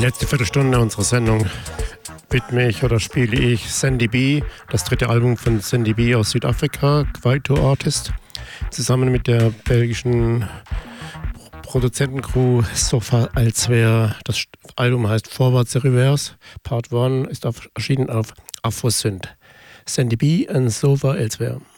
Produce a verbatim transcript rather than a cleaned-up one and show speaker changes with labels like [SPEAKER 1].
[SPEAKER 1] letzte Viertelstunde unserer Sendung widme ich oder spiele ich Sandy B, das dritte Album von Sandy B aus Südafrika, Kwaito Artist, zusammen mit der belgischen Produzentencrew Sofa Elsewhere. Das Album heißt Forward the Reverse. Part eins ist auf, erschienen auf Afrosynth. Sandy B und Sofa Elsewhere.